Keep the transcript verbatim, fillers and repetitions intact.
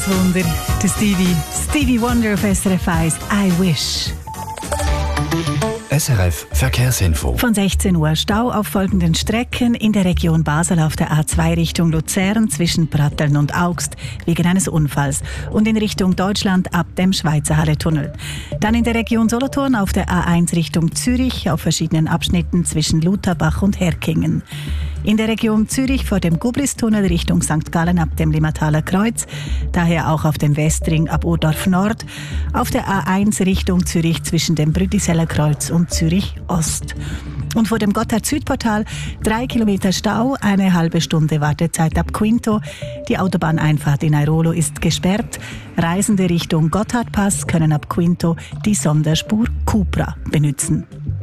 Wunder, der Stevie. Stevie Wonder auf S R F eins, I Wish. S R F Verkehrsinfo. Von sechzehn Uhr Stau auf folgenden Strecken in der Region Basel auf der A zwei Richtung Luzern zwischen Pratteln und Augst wegen eines Unfalls und in Richtung Deutschland ab dem Schweizer Halletunnel. Dann in der Region Solothurn auf der A eins Richtung Zürich auf verschiedenen Abschnitten zwischen Lutherbach und Herkingen. In der Region Zürich vor dem Gubristunnel Richtung Sankt Gallen ab dem Limmataler Kreuz, daher auch auf dem Westring ab Urdorf Nord, auf der A eins Richtung Zürich zwischen dem Brüdiseller Kreuz und Zürich Ost. Und vor dem Gotthard-Südportal drei Kilometer Stau, eine halbe Stunde Wartezeit ab Quinto. Die Autobahneinfahrt in Airolo ist gesperrt. Reisende Richtung Gotthardpass können ab Quinto die Sonderspur Cupra benutzen.